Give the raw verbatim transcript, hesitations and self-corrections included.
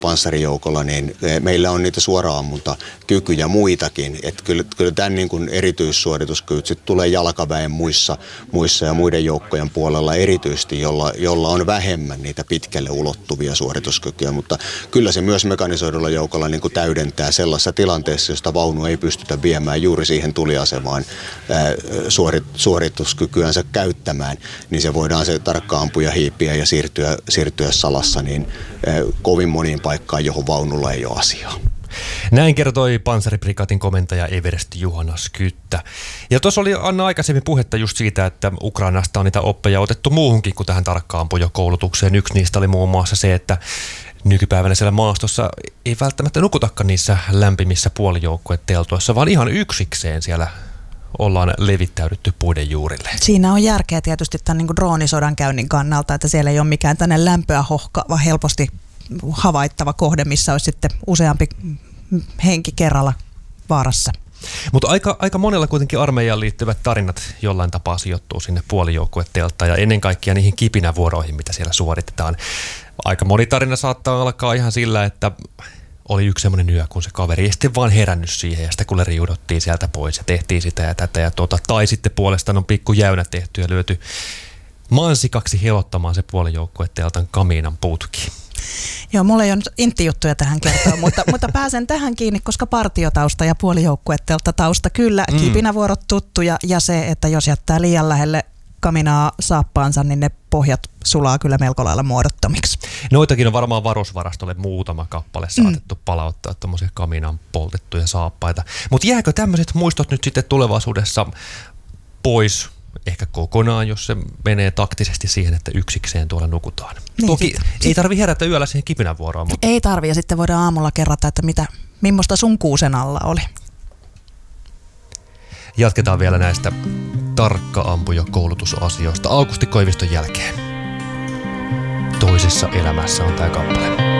panssarijoukolla, niin meillä on niitä suora-ammuntakykyjä muitakin. Että kyllä, kyllä tämän niin kuin erityissuorituskyvyt sit tulee jalkaväen muissa, muissa ja muiden joukkojen puolella erityisesti, jolla, jolla on vähemmän niitä pitkälle ulottuvia suorituskykyjä. Mutta kyllä se myös mekanisoidulla joukolla niin kuin täydentää sellaisessa tilanteessa, josta vaunu ei pystytä viemään juuri siihen tuliasemaan ää, suorit, suorituskykyänsä käyttämään, niin se voidaan se tarkka ampuja hiipiä ja siirtyä, siirtyä salassa niin ää, kovin moniin paikkaan, johon vaunulla ei ole asiaa. Näin kertoi Panssariprikaatin komentaja Everst Juhana Skyttä. Ja tuossa oli Anna aikaisemmin puhetta just siitä, että Ukrainasta on niitä oppeja otettu muuhunkin kuin tähän tarkka-ampujakoulutukseen. Yksi niistä oli muun muassa se, että nykypäivänä siellä maastossa ei välttämättä nukutakaan niissä lämpimissä puolijoukkueteltoissa, vaan ihan yksikseen siellä ollaan levittäydytty puiden juurille. Siinä on järkeä tietysti tämän niin kuin droonisodan käynnin kannalta, että siellä ei ole mikään tänne lämpöä hohkaava, helposti havaittava kohde, missä olisi sitten useampi henki kerralla vaarassa. Mutta aika, aika monella kuitenkin armeijaan liittyvät tarinat jollain tapaa sijoittuu sinne puolijoukkueteltaan ja ennen kaikkea niihin kipinävuoroihin, mitä siellä suoritetaan. Aika moni tarina saattaa alkaa ihan sillä, että oli yksi semmoinen yö, kun se kaveri ei sitten vaan herännyt siihen ja sitten kun riudottiin sieltä pois ja tehtiin sitä ja tätä ja tuota. Tai sitten puolestaan on pikku jäynä tehty ja lyöty mansikaksi helottamaan se puolijoukkueteltan kamiinan putki. Joo, mulla ei ole nyt intti-juttuja tähän kertoa, mutta, mutta pääsen tähän kiinni, koska partiotausta ja puolijoukkuetelta tausta kyllä, mm. kipinävuorot tuttuja ja se, että jos jättää liian lähelle kaminaa saappaansa, niin ne pohjat sulaa kyllä melko lailla muodottomiksi. Noitakin on varmaan varusvarastolle muutama kappale saatettu mm. palauttaa, tämmöisiä kaminan poltettuja saappaita. Mutta jääkö tämmöiset muistot nyt sitten tulevaisuudessa pois ehkä kokonaan, jos se menee taktisesti siihen, että yksikseen tuolla nukutaan? Niin, Toki sit, ei sit, tarvi herätä yöllä siihen kipinävuoroon. Mutta ei tarvi ja sitten voidaan aamulla kerrata, että mitä, millaista sun kuusen alla oli. Jatketaan vielä näistä tarkka-ampujakoulutusasioista Aukusti Koiviston jälkeen. Toisessa elämässä on tämä kappale.